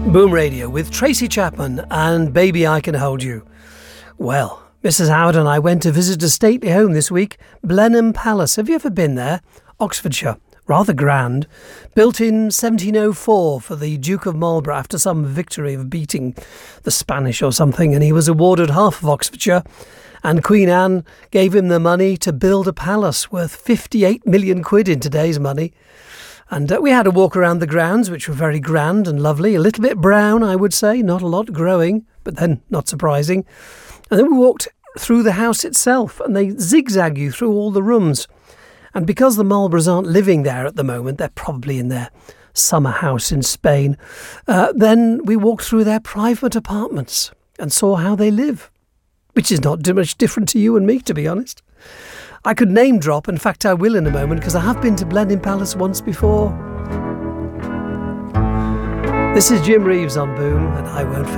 Boom Radio with Tracy Chapman and Baby I Can Hold You. Well, Mrs. Howard and I went to visit a stately home this week, Blenheim Palace. Have you ever been there? Oxfordshire. Rather grand. Built in 1704 for the Duke of Marlborough after some victory of beating the Spanish or something, and he was awarded half of Oxfordshire, and Queen Anne gave him the money to build a palace worth 58 million quid in today's money. And we had a walk around the grounds, which were very grand and lovely. A little bit brown, I would say. Not a lot growing, but then not surprising. And then we walked through the house itself, and they zigzag you through all the rooms. And because the Marlboroughs aren't living there at the moment, they're probably in their summer house in Spain, then we walked through their private apartments and saw how they live, which is not too much different to you and me, to be honest. I could name drop, in fact I will in a moment, because I have been to Blenheim Palace once before. This is Jim Reeves on Boom, and I Won't